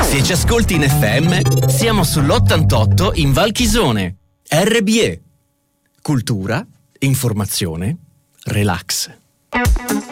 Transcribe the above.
Se ci ascolti in FM, siamo sull'88 in Val Chisone. RBE. Cultura, informazione, relax.